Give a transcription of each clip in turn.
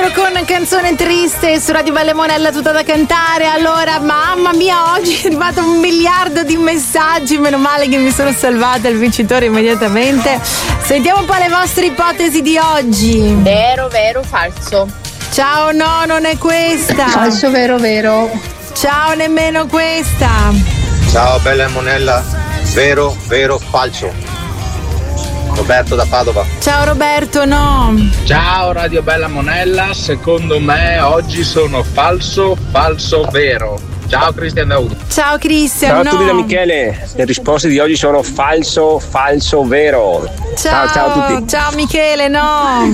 Vero con canzone triste su Radio Bella e Monella, tutta da cantare. Allora, mamma mia, oggi è arrivato 1 miliardo di messaggi, meno male che mi sono salvata il vincitore immediatamente. Sentiamo un po' le vostre ipotesi di oggi. Vero, vero, falso. Ciao, no, non è questa. Falso, vero, vero. Ciao, nemmeno questa. Ciao Bella e Monella, vero, vero, falso. Roberto da Padova. Ciao Roberto, no. Ciao Radio Bella Monella, secondo me oggi sono falso, falso, vero. Ciao Cristian da Udine. Ciao Cristian, ciao a no. tutti da Michele, le risposte di oggi sono falso, falso, vero. Ciao, ciao a tutti. Ciao Michele, no.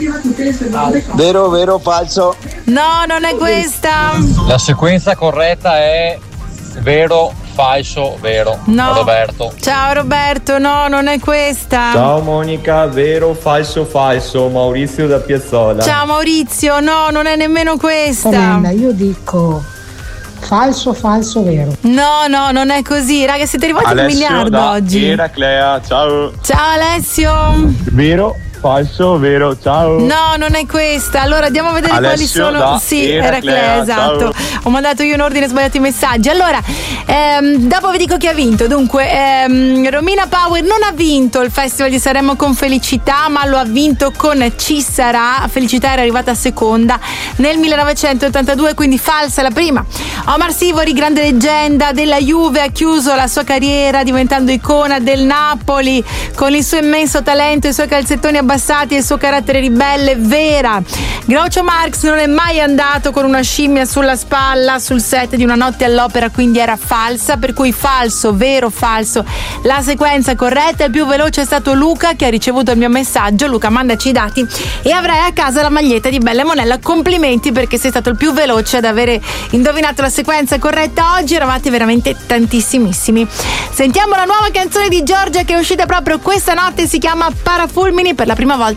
Vero, vero, falso. No, non è questa. La sequenza corretta è vero, falso, vero. No. Roberto. Ciao Roberto, no, non è questa. Ciao Monica, vero, falso, falso. Maurizio da Piazzola. Ciao Maurizio, no, non è nemmeno questa. Comanda, io dico falso, falso, vero. No, non è così. Raga, siete arrivati a 1 miliardo oggi. Eraclea, ciao. Ciao Alessio. Vero, falso, vero, ciao. No, non è questa. Allora andiamo a vedere Alessio quali sono. da Sì, Eraclea, Eraclea, esatto. ciao. Ho mandato io in ordine sbagliato i messaggi. Allora, dopo vi dico chi ha vinto. Dunque, Romina Power non ha vinto il Festival di Sanremo con Felicità, ma lo ha vinto con Ci sarà. Felicità era arrivata seconda nel 1982, quindi falsa la prima. Omar Sivori, grande leggenda della Juve, ha chiuso la sua carriera diventando icona del Napoli con il suo immenso talento, i suoi calzettoni abbassati e il suo carattere ribelle. Vera. Groucho Marx non è mai andato con una scimmia sulla spalla sul set di Una notte all'opera, quindi era falsa, per cui falso, vero, falso. La sequenza corretta, il più veloce è stato Luca, che ha ricevuto il mio messaggio. Luca, mandaci i dati e avrai a casa la maglietta di Bella e Monella. Complimenti, perché sei stato il più veloce ad avere indovinato la sequenza corretta oggi. Eravate veramente tantissimissimi. Sentiamo la nuova canzone di Giorgia che è uscita proprio questa notte, si chiama Parafulmini, per la prima volta